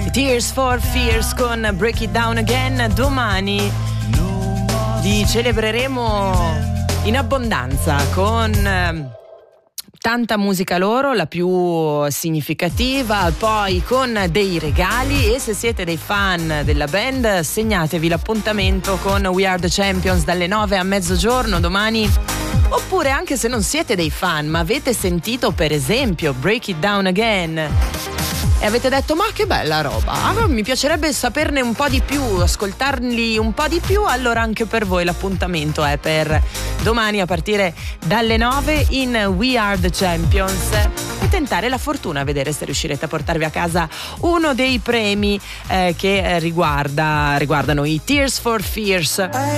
Tears for Fears con Break It Down Again. Domani li celebreremo in abbondanza con tanta musica loro, la più significativa, poi con dei regali, e se siete dei fan della band segnatevi l'appuntamento con We Are The Champions dalle 9 a mezzogiorno domani. Oppure anche se non siete dei fan ma avete sentito per esempio Break It Down Again e avete detto ma che bella roba, mi piacerebbe saperne un po' di più, ascoltarli un po' di più, allora anche per voi l'appuntamento è per domani a partire dalle 9 in We Are The Champions e tentare la fortuna, vedere se riuscirete a portarvi a casa uno dei premi che riguardano i Tears for Fears.